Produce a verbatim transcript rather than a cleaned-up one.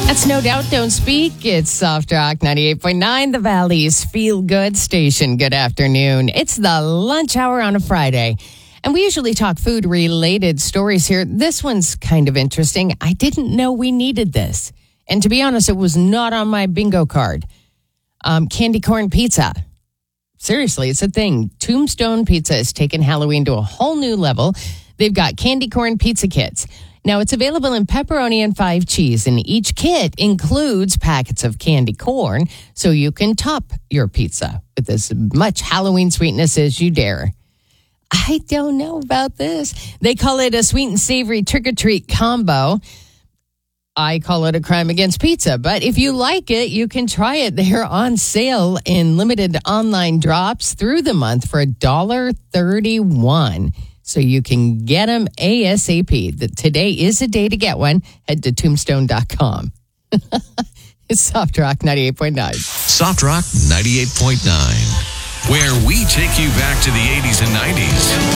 That's No Doubt, Don't Speak. It's Soft Rock ninety-eight point nine, the Valley's feel-good station. Good afternoon. It's the lunch hour on a Friday, and we usually talk food-related stories here. This one's kind of interesting. I didn't know we needed this, and to be honest, it was not on my bingo card. Um, candy corn pizza. Seriously, it's a thing. Tombstone Pizza has taken Halloween to a whole new level. They've got candy corn pizza kits. Now, it's available in pepperoni and five cheese, and each kit includes packets of candy corn, so you can top your pizza with as much Halloween sweetness as you dare. I don't know about this. They call it a sweet and savory trick-or-treat combo. I call it a crime against pizza, but if you like it, you can try it. They're on sale in limited online drops through the month for one dollar thirty-one. So you can get them ASAP. The, today is a day to get one. Head to tombstone dot com. It's Soft Rock ninety-eight point nine. Soft Rock ninety-eight point nine, where we take you back to the eighties and nineties.